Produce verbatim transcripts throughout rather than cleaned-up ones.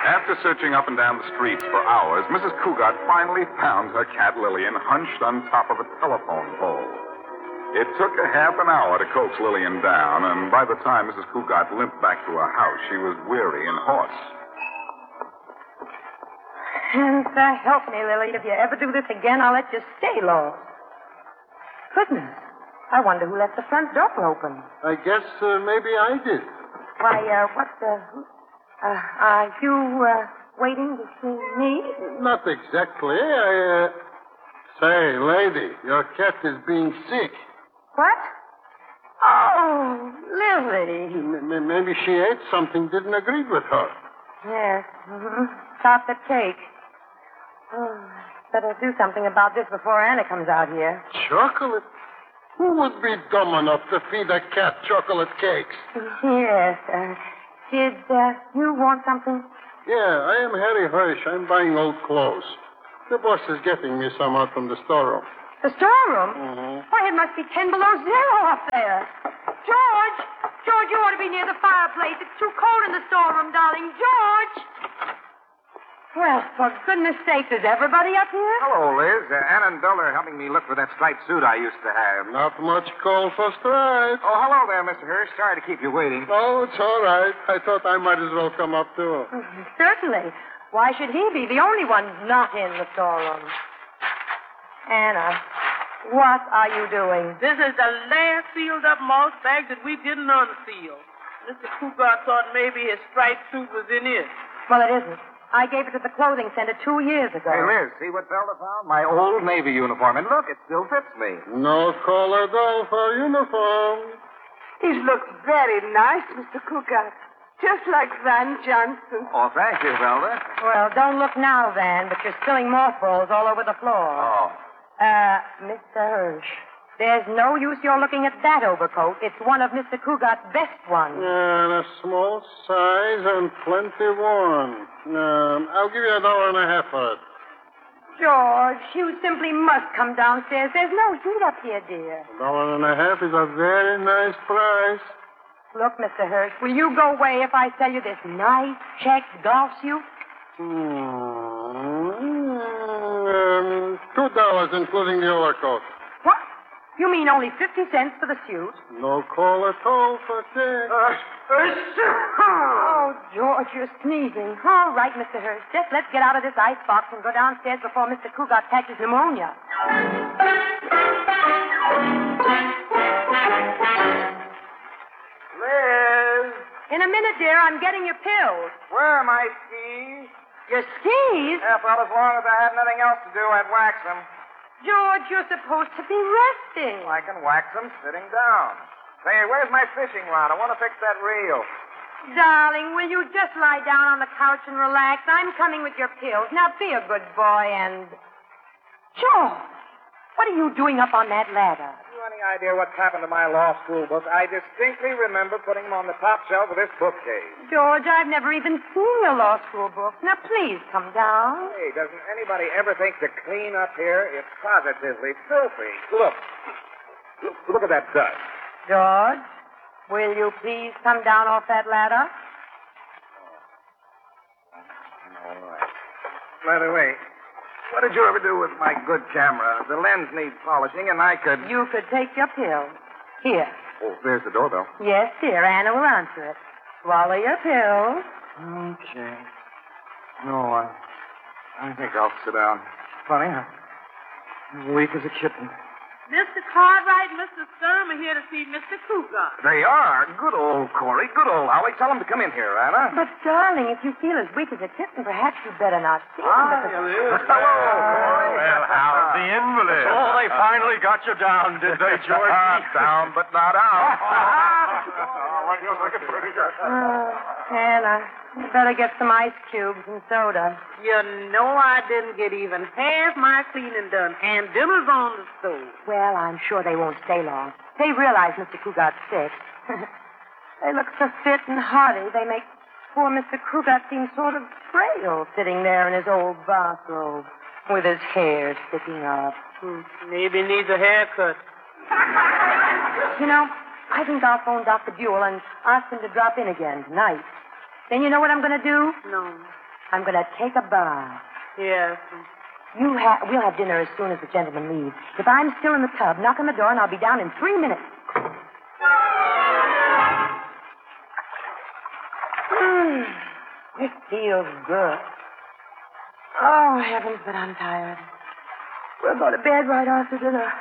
After searching up and down the streets for hours, Missus Cougat finally found her cat Lillian hunched on top of a telephone pole. It took a half an hour to coax Lillian down, and by the time Missus Cougat limped back to her house, she was weary and hoarse. And uh, help me, Lily. If you ever do this again, I'll let you stay lost. Goodness. I wonder who left the front door open. I guess uh, maybe I did. Why, uh, what the... Uh, are you, uh, waiting to see me? Not exactly. I, uh... Say, lady, your cat is being sick. What? Oh, Lily. M- m- maybe she ate something didn't agree with her. Yes. Mm-hmm. Chocolate cake. Oh, better do something about this before Anna comes out here. Chocolate? Who would be dumb enough to feed a cat chocolate cakes? Yes. Uh, did uh, you want something? Yeah, I am Harry Hirsch. I'm buying old clothes. The boss is getting me some out from the storeroom. The storeroom? Mm-hmm. Why, it must be ten below zero up there. George! George, you ought to be near the fireplace. It's too cold in the storeroom, darling. George! Well, for goodness sake, is everybody up here? Hello, Liz. Uh, Anna and Bill are helping me look for that striped suit I used to have. Not much call for stripes. Oh, hello there, Mister Hirsch. Sorry to keep you waiting. Oh, it's all right. I thought I might as well come up, too. Certainly. Why should he be the only one not in the storeroom? Anna, what are you doing? This is the last sealed-up mouse bag that we didn't unseal. Mister Cougar thought maybe his striped suit was in it. Well, it isn't. I gave it to the clothing center two years ago. Hey, Liz, see what Zelda found? My old Navy uniform. And look, it still fits me. No collar doll for uniform. These look very nice, Mister Cougar. Just like Van Johnson. Oh, thank you, Zelda. Well, don't look now, Van, but you're spilling mothballs all over the floor. Oh. Uh, Mister Hirsch, there's no use you're looking at that overcoat. It's one of Mister Cougart's best ones. And a small size and plenty worn. Um, I'll give you a dollar and a half for it. George, you simply must come downstairs. There's no heat up here, dear. A dollar and a half is a very nice price. Look, Mister Hirsch, will you go away if I sell you this nice checked golf suit? Hmm. Um, two dollars, including the overcoat. What? You mean only fifty cents for the suit? No call at all for tick. Oh, George, you're sneezing. All right, Mister Hirsch, just let's get out of this ice box and go downstairs before Mister Cougar catches pneumonia. Liz! In a minute, dear, I'm getting your pills. Where are my skis? Your skis? Yeah, well, as long as I had nothing else to do, I'd wax them. George, you're supposed to be resting. I can wax them sitting down. Say, where's my fishing rod? I want to fix that reel. Darling, will you just lie down on the couch and relax? I'm coming with your pills. Now, be a good boy and... George, what are you doing up on that ladder? Have you any idea what's happened to my law school book? I distinctly remember putting them on the top shelf of this bookcase. George, I've never even seen your law school book. Now, please come down. Hey, doesn't anybody ever think to clean up here? It's positively filthy. Look. Look, look at that dust. George, will you please come down off that ladder? All right. By the way, what did you ever do with my good camera? The lens needs polishing, and I could... You could take your pill. Here. Oh, there's the doorbell. Yes, dear. Anna will answer it. Swallow your pill. Okay. No, I... I think I'll sit down. Funny, I'm as weak as a kitten. Mister Cartwright and Mister Sturm are here to see Mister Cougar. They are. Good old Corey. Good old Holly. Tell them to come in here, Anna. But, darling, if you feel as weak as a kitten, perhaps you'd better not see him. Ah, because... Hello, Corey. Well, how's the invalid? Oh, they finally got you down, did they, George? Down, but not out. Oh, Anna, you better get some ice cubes and soda. You know I didn't get even half my cleaning done, and dinner's on the stove. Well, I'm sure they won't stay long. They realize Mister Cougart's sick. They look so fit and hearty, they make poor Mister Cougar seem sort of frail sitting there in his old bathrobe with his hair sticking up. Hmm, maybe needs a haircut. You know, I think I'll phone Doctor Buell and ask him to drop in again tonight. Then you know what I'm going to do? No. I'm going to take a bath. Yes. You ha- we'll have dinner as soon as the gentlemen leave. If I'm still in the tub, knock on the door and I'll be down in three minutes. Mm, it feels good. Oh, heavens, but I'm tired. We'll go to bed right after dinner.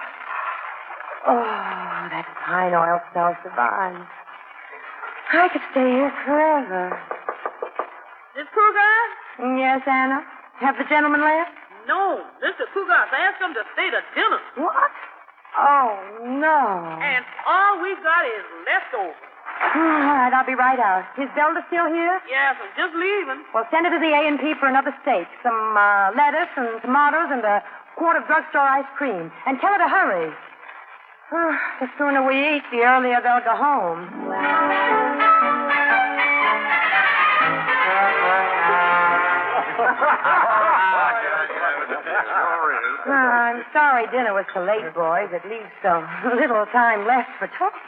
Oh, that pine oil smells divine. I could stay here forever. Miss Cougar? Yes, Anna? Have the gentlemen left? No. Mister Cougar's asked them to stay to dinner. What? Oh, no. And all we got is leftovers. All right, I'll be right out. Is Zelda still here? Yes, I'm just leaving. Well, send her to the A and P for another steak, some uh, lettuce and tomatoes and a quart of drugstore ice cream. And tell her to hurry. The sooner we eat, the earlier they'll go home. Uh, I'm sorry dinner was so late, boys. It leaves so little time left for talking.